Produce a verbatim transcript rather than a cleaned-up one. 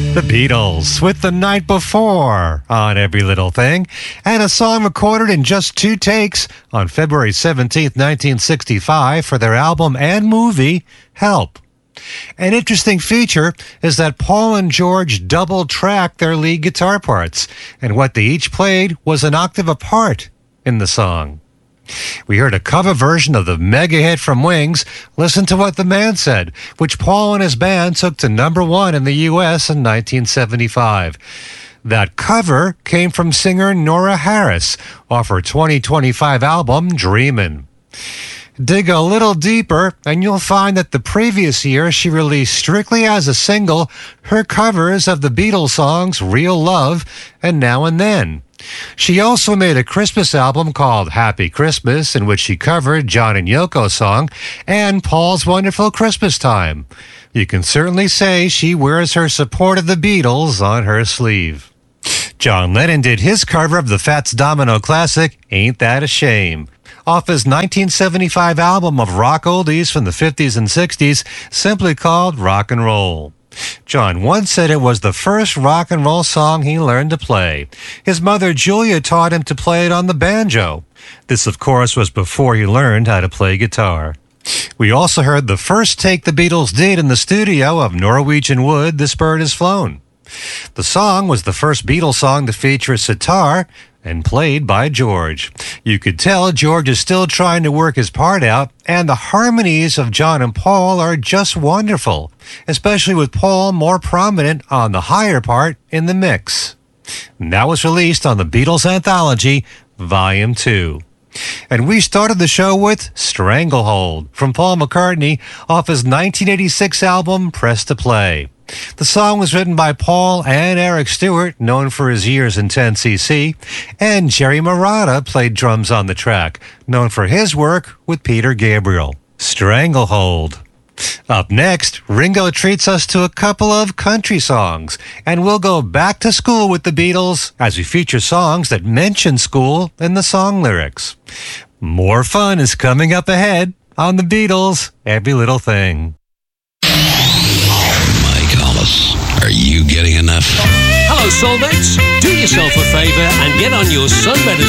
The Beatles with The Night Before on Every Little Thing, and a song recorded in just two takes on February seventeenth, nineteen sixty-five for their album and movie, Help. An interesting feature is that Paul and George double-tracked their lead guitar parts, and what they each played was an octave apart in the song. We heard a cover version of the mega hit from Wings, Listen to What the Man Said, which Paul and his band took to number one in the U S in nineteen seventy-five. That cover came from singer Nora Harris off her twenty twenty-five album, Dreamin'. Dig a little deeper, and you'll find that the previous year she released strictly as a single her covers of the Beatles songs Real Love and Now and Then. She also made a Christmas album called Happy Christmas, in which she covered John and Yoko's song and Paul's Wonderful Christmas Time. You can certainly say she wears her support of the Beatles on her sleeve. John Lennon did his cover of the Fats Domino classic, Ain't That a Shame, off his nineteen seventy-five album of rock oldies from the fifties and sixties, simply called Rock and Roll. John once said it was the first rock and roll song he learned to play. His mother Julia taught him to play it on the banjo. This, of course, was before he learned how to play guitar. We also heard the first take the Beatles did in the studio of Norwegian Wood, This Bird Has Flown. The song was the first Beatles song to feature a sitar and played by George. You could tell George is still trying to work his part out, and the harmonies of John and Paul are just wonderful, especially with Paul more prominent on the higher part in the mix. And that was released on the Beatles Anthology, Volume two. And we started the show with Stranglehold from Paul McCartney off his nineteen eighty-six album, Press to Play. The song was written by Paul and Eric Stewart, known for his years in ten C C, and Jerry Marotta played drums on the track, known for his work with Peter Gabriel. Stranglehold. Up next, Ringo treats us to a couple of country songs, and we'll go back to school with the Beatles as we feature songs that mention school in the song lyrics. More fun is coming up ahead on the Beatles, Every Little Thing. Are you getting enough? Hello, soulmates. Do yourself a favor and get on your sunbathers